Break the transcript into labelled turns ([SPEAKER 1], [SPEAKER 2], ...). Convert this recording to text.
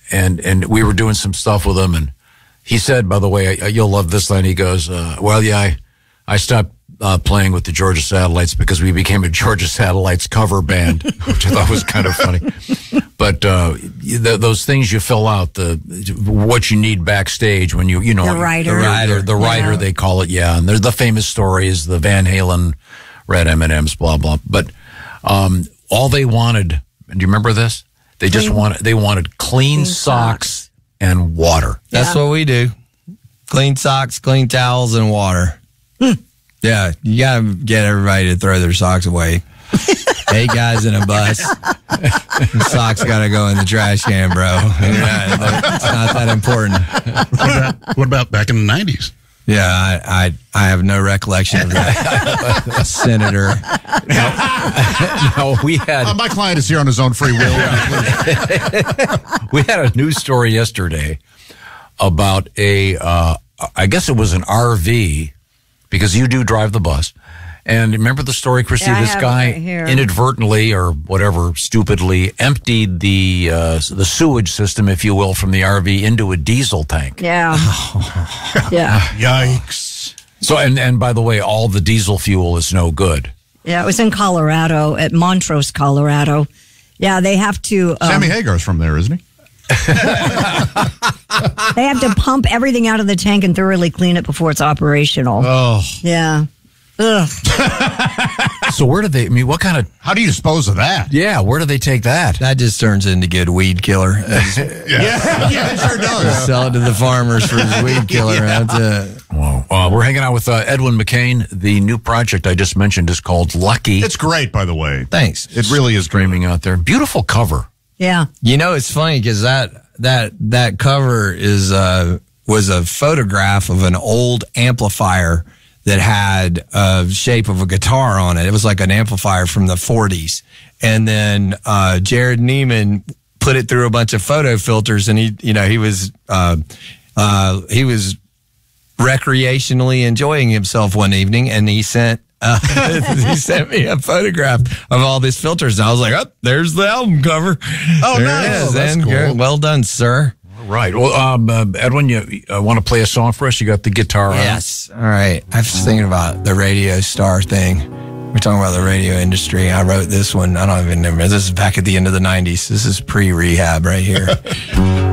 [SPEAKER 1] and we were doing some stuff with him, and he said, by the way, you'll love this line. He goes, well, yeah, I stopped playing with the Georgia Satellites because we became a Georgia Satellites cover band, which I thought was kind of funny. But those things you fill out, what you need backstage when you know
[SPEAKER 2] the writer,
[SPEAKER 1] yeah. They call it, yeah. And there's the famous stories, the Van Halen red M&Ms, blah blah. But all they wanted, do you remember this? They wanted clean socks and water.
[SPEAKER 3] That's what we do. Clean socks, clean towels, and water. Yeah, you got to get everybody to throw their socks away. 8 guys in a bus. The socks got to go in the trash can, bro. It's not that important.
[SPEAKER 4] What about back in the 90s?
[SPEAKER 3] Yeah, I have no recollection of that. Senator.
[SPEAKER 1] No, we had...
[SPEAKER 4] my client is here on his own free will.
[SPEAKER 1] We had a news story yesterday about I guess it was an RV, because you do drive the bus. And remember the story, Christy?
[SPEAKER 2] Yeah,
[SPEAKER 1] this guy inadvertently or whatever, stupidly emptied the sewage system, if you will, from the RV into a diesel tank.
[SPEAKER 2] Yeah. Yeah.
[SPEAKER 4] Yikes.
[SPEAKER 1] So, and by the way, all the diesel fuel is no good.
[SPEAKER 2] Yeah, it was in Colorado, at Montrose, Colorado. Yeah, they have to...
[SPEAKER 4] Sammy Hagar's from there, isn't he?
[SPEAKER 2] They have to pump everything out of the tank and thoroughly clean it before it's operational.
[SPEAKER 4] Oh.
[SPEAKER 2] Yeah. Ugh.
[SPEAKER 1] So where do they, what kind of...
[SPEAKER 4] How do you dispose of that?
[SPEAKER 1] Yeah, where do they take that?
[SPEAKER 3] That just turns into good weed killer.
[SPEAKER 4] Yeah, it sure does.
[SPEAKER 3] Sell it to the farmers for his weed killer.
[SPEAKER 4] Yeah.
[SPEAKER 3] That's it.
[SPEAKER 1] Well, we're hanging out with Edwin McCain. The new project I just mentioned is called Lucky.
[SPEAKER 4] It's great, by the way.
[SPEAKER 3] Thanks.
[SPEAKER 4] It really is
[SPEAKER 1] streaming out there. Beautiful cover.
[SPEAKER 2] Yeah.
[SPEAKER 3] You know, it's funny because that cover was a photograph of an old amplifier that had a shape of a guitar on it. It was like an amplifier from the 40s. And then Jared Neiman put it through a bunch of photo filters, and he was recreationally enjoying himself one evening, and he sent me a photograph of all these filters. And I was like, oh, there's the album cover.
[SPEAKER 4] Oh,
[SPEAKER 3] there
[SPEAKER 4] nice.
[SPEAKER 3] it is.
[SPEAKER 4] That's
[SPEAKER 3] And
[SPEAKER 4] cool.
[SPEAKER 3] well done, sir.
[SPEAKER 1] All right. Well, Edwin, you want to play a song for us? You got the guitar.
[SPEAKER 3] Yes. All right. I was thinking about the radio star thing. We're talking about the radio industry. I wrote this one. I don't even remember. This is back at the end of the 90s. This is pre-rehab right here.